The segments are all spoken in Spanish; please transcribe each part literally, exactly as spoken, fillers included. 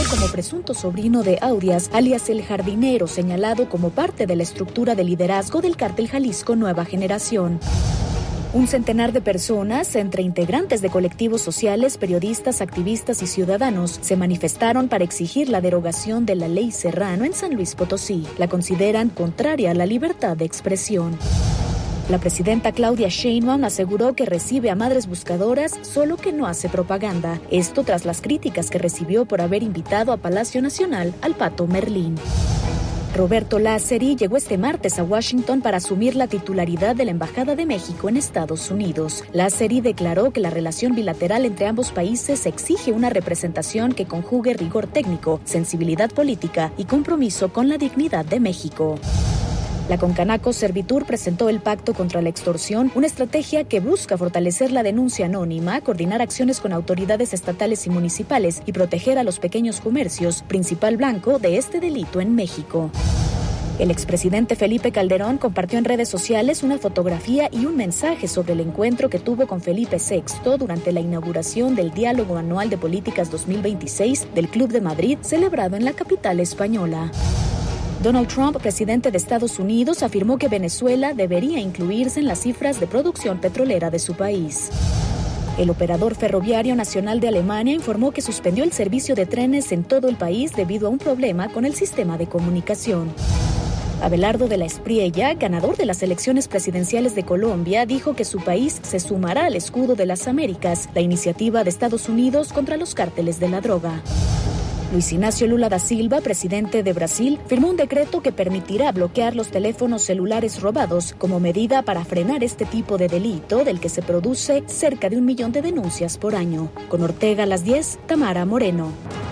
como presunto sobrino de Audias, alias El Jardinero, señalado como parte de la estructura de liderazgo del Cártel Jalisco Nueva Generación. Un centenar de personas, entre integrantes de colectivos sociales, periodistas, activistas y ciudadanos, se manifestaron para exigir la derogación de la Ley Serrano en San Luis Potosí. La consideran contraria a la libertad de expresión. La presidenta Claudia Sheinbaum aseguró que recibe a madres buscadoras, solo que no hace propaganda. Esto tras las críticas que recibió por haber invitado a Palacio Nacional al Pato Merlín. Roberto Lázari llegó este martes a Washington para asumir la titularidad de la Embajada de México en Estados Unidos. Lázari declaró que la relación bilateral entre ambos países exige una representación que conjugue rigor técnico, sensibilidad política y compromiso con la dignidad de México. La Concanaco Servitur presentó el Pacto contra la Extorsión, una estrategia que busca fortalecer la denuncia anónima, coordinar acciones con autoridades estatales y municipales y proteger a los pequeños comercios, principal blanco de este delito en México. El expresidente Felipe Calderón compartió en redes sociales una fotografía y un mensaje sobre el encuentro que tuvo con Felipe sexto durante la inauguración del Diálogo Anual de Políticas dos mil veintiséis del Club de Madrid, celebrado en la capital española. Donald Trump, presidente de Estados Unidos, afirmó que Venezuela debería incluirse en las cifras de producción petrolera de su país. El operador ferroviario nacional de Alemania informó que suspendió el servicio de trenes en todo el país debido a un problema con el sistema de comunicación. Abelardo de la Espriella, ganador de las elecciones presidenciales de Colombia, dijo que su país se sumará al escudo de las Américas, la iniciativa de Estados Unidos contra los cárteles de la droga. Luis Ignacio Lula da Silva, presidente de Brasil, firmó un decreto que permitirá bloquear los teléfonos celulares robados como medida para frenar este tipo de delito del que se produce cerca de un millón de denuncias por año. Con Ortega a las diez, Tamara Moreno.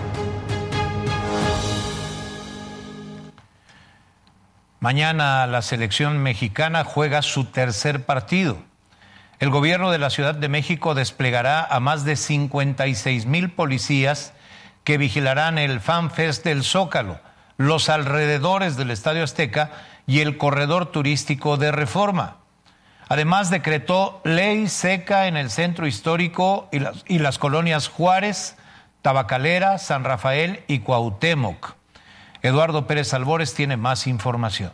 Mañana la selección mexicana juega su tercer partido. El gobierno de la Ciudad de México desplegará a más de cincuenta y seis mil policías que vigilarán el Fan Fest del Zócalo, los alrededores del Estadio Azteca y el corredor turístico de Reforma. Además, decretó ley seca en el centro histórico y las, y las colonias Juárez, Tabacalera, San Rafael y Cuauhtémoc. Eduardo Pérez Albores tiene más información.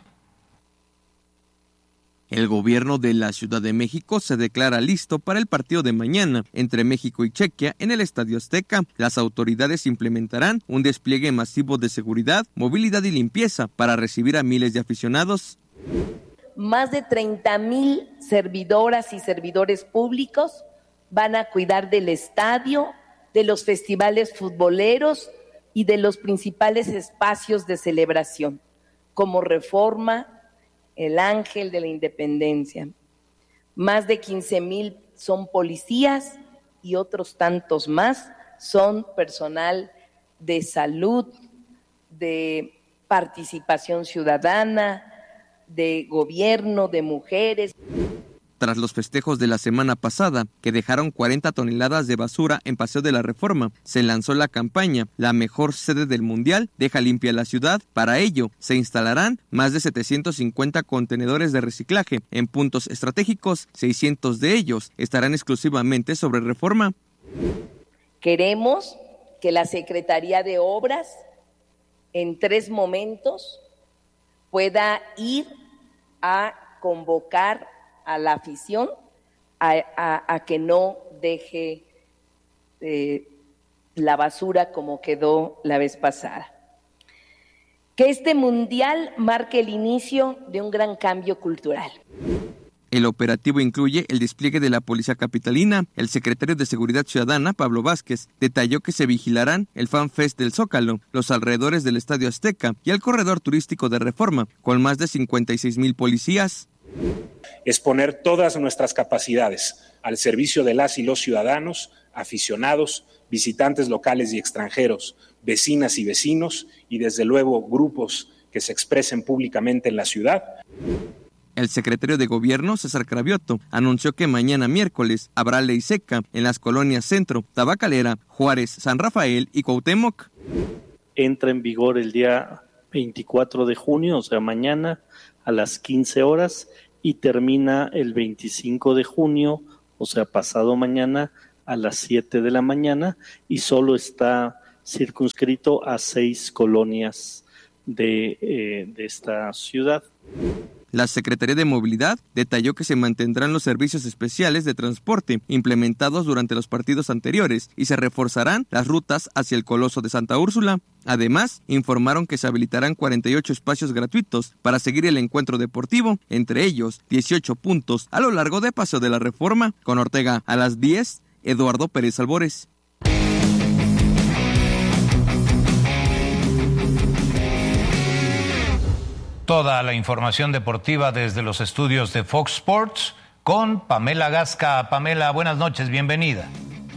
El gobierno de la Ciudad de México se declara listo para el partido de mañana entre México y Chequia en el Estadio Azteca. Las autoridades implementarán un despliegue masivo de seguridad, movilidad y limpieza para recibir a miles de aficionados. Más de treinta mil servidoras y servidores públicos van a cuidar del estadio, de los festivales futboleros y de los principales espacios de celebración, como Reforma, el Ángel de la Independencia. Más de quince mil son policías y otros tantos más son personal de salud, de participación ciudadana, de gobierno, de mujeres. Tras los festejos de la semana pasada, que dejaron cuarenta toneladas de basura en Paseo de la Reforma, se lanzó la campaña La mejor sede del Mundial, deja limpia la ciudad. Para ello, se instalarán más de setecientos cincuenta contenedores de reciclaje en puntos estratégicos, seiscientos de ellos estarán exclusivamente sobre Reforma. Queremos que la Secretaría de Obras, en tres momentos, pueda ir a convocar a la afición a, a, a que no deje eh, la basura como quedó la vez pasada. Que este mundial marque el inicio de un gran cambio cultural. El operativo incluye el despliegue de la Policía Capitalina. El secretario de Seguridad Ciudadana, Pablo Vázquez, detalló que se vigilarán el Fan Fest del Zócalo, los alrededores del Estadio Azteca y el corredor turístico de Reforma, con más de cincuenta y seis mil policías. Es poner todas nuestras capacidades al servicio de las y los ciudadanos, aficionados, visitantes locales y extranjeros, vecinas y vecinos y desde luego grupos que se expresen públicamente en la ciudad. El secretario de Gobierno, César Cravioto, anunció que mañana miércoles habrá ley seca en las colonias Centro, Tabacalera, Juárez, San Rafael y Cuauhtémoc. Entra en vigor el día veinticuatro de junio, o sea mañana a las quince horas, y termina el veinticinco de junio, o sea pasado mañana a las siete de la mañana, y solo está circunscrito a seis colonias de, eh, de esta ciudad. La Secretaría de Movilidad detalló que se mantendrán los servicios especiales de transporte implementados durante los partidos anteriores y se reforzarán las rutas hacia el Coloso de Santa Úrsula. Además, informaron que se habilitarán cuarenta y ocho espacios gratuitos para seguir el encuentro deportivo, entre ellos dieciocho puntos a lo largo de Paseo de la Reforma. Con Ortega a las diez, Eduardo Pérez Albores. Toda la información deportiva desde los estudios de Fox Sports con Pamela Gasca. Pamela, buenas noches, bienvenida.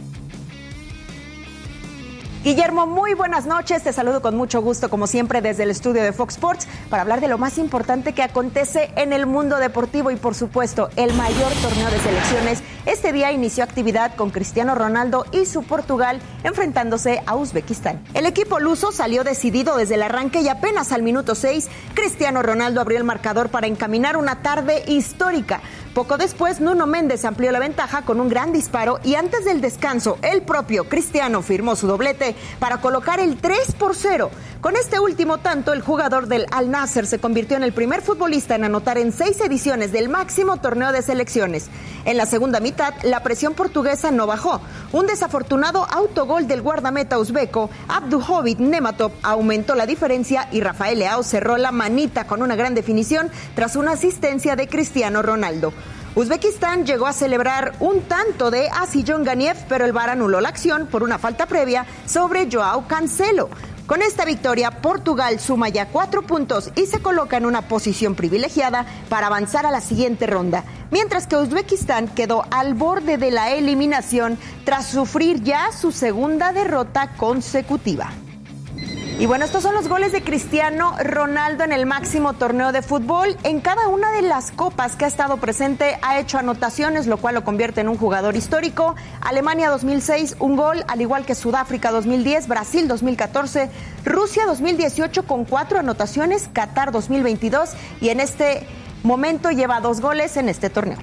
Guillermo, muy buenas noches. Te saludo con mucho gusto, como siempre, desde el estudio de Fox Sports para hablar de lo más importante que acontece en el mundo deportivo y, por supuesto, el mayor torneo de selecciones. Este día inició actividad con Cristiano Ronaldo y su Portugal enfrentándose a Uzbekistán. El equipo luso salió decidido desde el arranque y apenas al minuto seis, Cristiano Ronaldo abrió el marcador para encaminar una tarde histórica. Poco después, Nuno Méndez amplió la ventaja con un gran disparo y antes del descanso, el propio Cristiano firmó su doblete para colocar el tres por cero. Con este último tanto, el jugador del Al Nassr se convirtió en el primer futbolista en anotar en seis ediciones del máximo torneo de selecciones. En la segunda mitad, la presión portuguesa no bajó. Un desafortunado autogol del guardameta uzbeco, Abduhovit Nematov, aumentó la diferencia y Rafael Leao cerró la manita con una gran definición tras una asistencia de Cristiano Ronaldo. Uzbekistán llegó a celebrar un tanto de Asillon Ganiev, pero el V A R anuló la acción por una falta previa sobre Joao Cancelo. Con esta victoria, Portugal suma ya cuatro puntos y se coloca en una posición privilegiada para avanzar a la siguiente ronda, mientras que Uzbekistán quedó al borde de la eliminación tras sufrir ya su segunda derrota consecutiva. Y bueno, estos son los goles de Cristiano Ronaldo en el máximo torneo de fútbol. En cada una de las copas que ha estado presente ha hecho anotaciones, lo cual lo convierte en un jugador histórico. Alemania dos mil seis, un gol, al igual que Sudáfrica dos mil diez, Brasil dos mil catorce, Rusia dos mil dieciocho con cuatro anotaciones, Qatar dos mil veintidós y en este momento lleva dos goles en este torneo.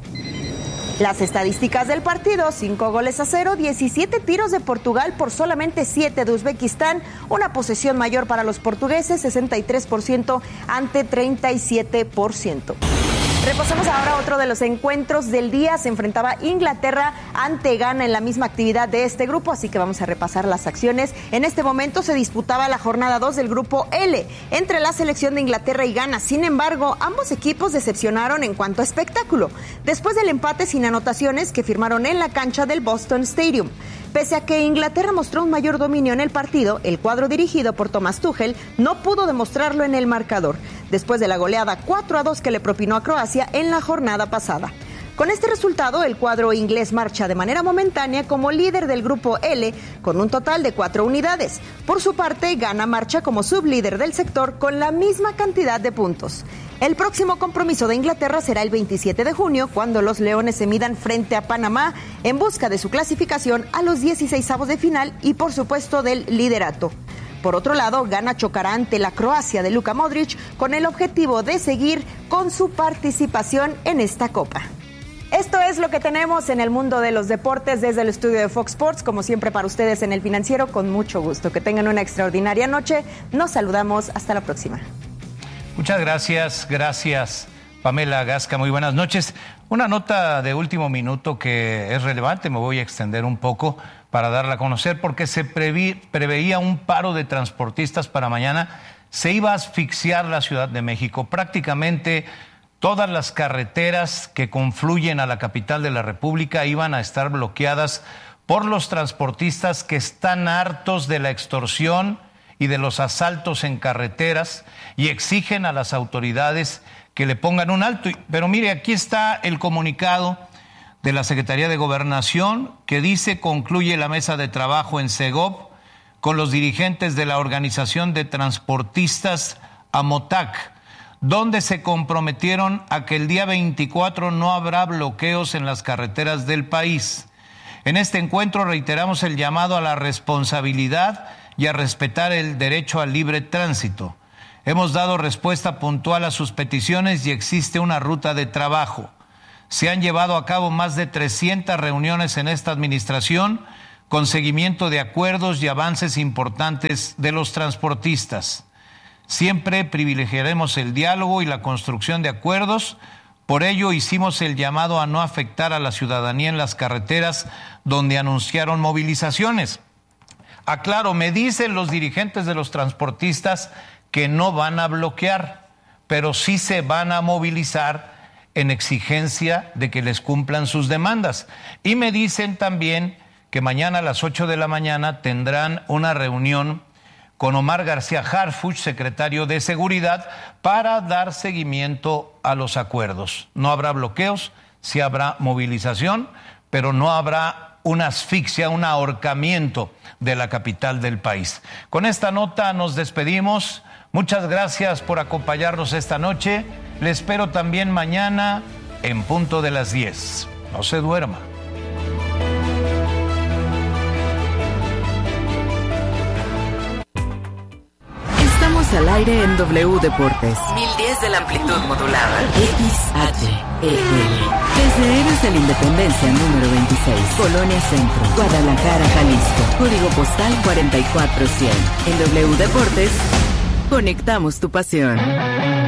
Las estadísticas del partido: cinco goles a cero, diecisiete tiros de Portugal por solamente siete de Uzbekistán, una posesión mayor para los portugueses, sesenta y tres por ciento ante treinta y siete por ciento. Repasamos ahora otro de los encuentros del día. Se enfrentaba Inglaterra ante Ghana en la misma actividad de este grupo, así que vamos a repasar las acciones. En este momento se disputaba la jornada dos del grupo L entre la selección de Inglaterra y Ghana. Sin embargo, ambos equipos decepcionaron en cuanto a espectáculo, después del empate sin anotaciones que firmaron en la cancha del Boston Stadium. Pese a que Inglaterra mostró un mayor dominio en el partido, el cuadro dirigido por Thomas Tuchel no pudo demostrarlo en el marcador, después de la goleada cuatro a dos que le propinó a Croacia en la jornada pasada. Con este resultado, el cuadro inglés marcha de manera momentánea como líder del grupo L con un total de cuatro unidades. Por su parte, Ghana marcha como sublíder del sector con la misma cantidad de puntos. El próximo compromiso de Inglaterra será el veintisiete de junio, cuando los Leones se midan frente a Panamá en busca de su clasificación a los dieciseisavos de final y, por supuesto, del liderato. Por otro lado, Ghana chocará ante la Croacia de Luka Modric con el objetivo de seguir con su participación en esta copa. Esto es lo que tenemos en el mundo de los deportes desde el estudio de Fox Sports, como siempre para ustedes en El Financiero, con mucho gusto. Que tengan una extraordinaria noche. Nos saludamos. Hasta la próxima. Muchas gracias, gracias Pamela Gasca, muy buenas noches. Una nota de último minuto que es relevante, me voy a extender un poco para darla a conocer, porque se preví, preveía un paro de transportistas para mañana. Se iba a asfixiar la Ciudad de México, prácticamente todas las carreteras que confluyen a la capital de la República iban a estar bloqueadas por los transportistas que están hartos de la extorsión y de los asaltos en carreteras y exigen a las autoridades que le pongan un alto. Pero mire, aquí está el comunicado de la Secretaría de Gobernación que dice: concluye la mesa de trabajo en Segov con los dirigentes de la Organización de Transportistas AMOTAC, donde se comprometieron a que el día veinticuatro no habrá bloqueos en las carreteras del país. En este encuentro reiteramos el llamado a la responsabilidad y a respetar el derecho al libre tránsito. Hemos dado respuesta puntual a sus peticiones y existe una ruta de trabajo. Se han llevado a cabo más de trescientas reuniones en esta administración con seguimiento de acuerdos y avances importantes de los transportistas. Siempre privilegiaremos el diálogo y la construcción de acuerdos. Por ello hicimos el llamado a no afectar a la ciudadanía en las carreteras donde anunciaron movilizaciones. Aclaro, me dicen los dirigentes de los transportistas que no van a bloquear, pero sí se van a movilizar en exigencia de que les cumplan sus demandas. Y me dicen también que mañana a las ocho de la mañana tendrán una reunión con Omar García Harfuch, secretario de Seguridad, para dar seguimiento a los acuerdos. No habrá bloqueos, sí habrá movilización, pero no habrá una asfixia, un ahorcamiento de la capital del país. Con esta nota nos despedimos. Muchas gracias por acompañarnos esta noche. Le espero también mañana en punto de las diez. No se duerma. Estamos al aire en W Deportes. mil diez de la amplitud modulada. X H E L. Desde Héroes de la Independencia número veintiséis. Colonia Centro. Guadalajara, Jalisco. Código postal cuarenta y cuatro cien. En W Deportes, conectamos tu pasión.